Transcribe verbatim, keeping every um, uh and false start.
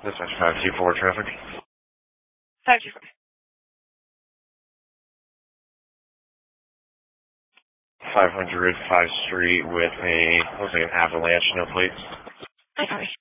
Dispatch five two four traffic. five two four. five hundred five Street with a, looks like an avalanche, no plates. I copy.